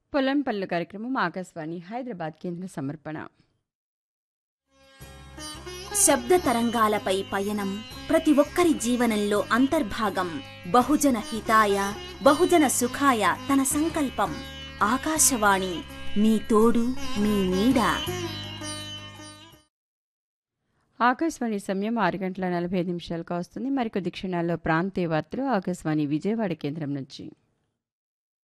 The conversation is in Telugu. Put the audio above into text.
పొలం పనులు కార్యక్రమం ఆకాశవాణి హైదరాబాద్ కేంద్ర సమర్పణ. శబ్ద తరంగాలపై పయనం ప్రతి ఒక్కరి జీవనంలో అంతర్భాగం. బహుజన హితాయ బహుజన సుఖాయ తన సంకల్పం. ఆకాశవాణి మీ తోడు మీ నీడ. ఆకాశవాణి సమయం 6:45 వస్తుంది. మరికొద్ది క్షణాల్లో ప్రాంతీయ వార్తలు ఆకాశవాణి విజయవాడ కేంద్రం నుంచి.